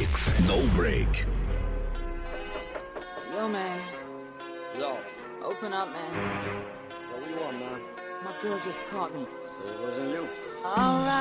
mix, no break. Yo, man. Yo, Open up, man. what do you want, man? My girl just caught me. Say it wasn't you. Alright.